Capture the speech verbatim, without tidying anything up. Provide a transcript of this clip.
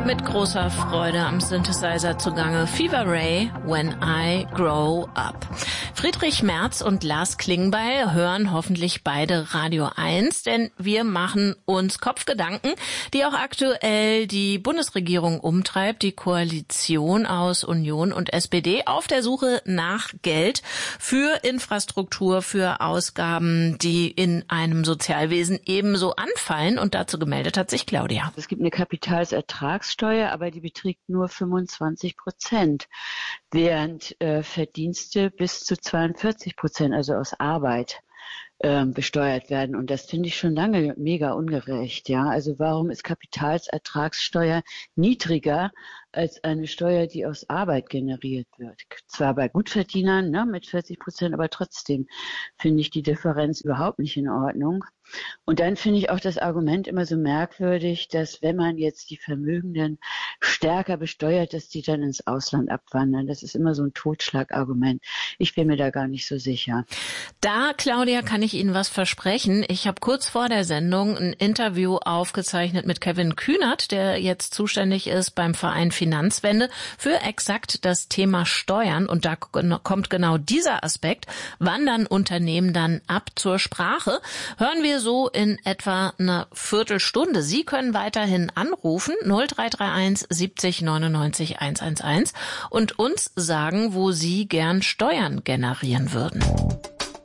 Mit großer Freude am Synthesizer zugange Fever Ray, When I Grow Up. Friedrich Merz und Lars Klingbeil hören hoffentlich beide Radio eins, denn wir machen uns Kopfgedanken, die auch aktuell die Bundesregierung umtreibt, die Koalition aus Union und S P D auf der Suche nach Geld für Infrastruktur, für Ausgaben, die in einem Sozialwesen ebenso anfallen. Und dazu gemeldet hat sich Claudia. Es gibt eine Kapitalsertragssteuer, aber die beträgt nur fünfundzwanzig Prozent, während äh, Verdienste bis zu zweiundvierzig Prozent, also aus Arbeit, ähm, besteuert werden. Und das finde ich schon lange mega ungerecht. Ja, also warum ist Kapitalsertragssteuer niedriger als eine Steuer, die aus Arbeit generiert wird? Zwar bei Gutverdienern, ne, mit vierzig Prozent, aber trotzdem finde ich die Differenz überhaupt nicht in Ordnung. Und dann finde ich auch das Argument immer so merkwürdig, dass wenn man jetzt die Vermögenden stärker besteuert, dass die dann ins Ausland abwandern. Das ist immer so ein Totschlagargument. Ich bin mir da gar nicht so sicher. Da, Claudia, kann ich Ihnen was versprechen. Ich habe kurz vor der Sendung ein Interview aufgezeichnet mit Kevin Kühnert, der jetzt zuständig ist beim Verein Finanzwende für exakt das Thema Steuern. Und da kommt genau dieser Aspekt, wandern Unternehmen dann ab zur Sprache. Hören wir so in etwa einer Viertelstunde. Sie können weiterhin anrufen, null drei drei eins siebzig neunundneunzig hundertelf und uns sagen, wo Sie gern Steuern generieren würden.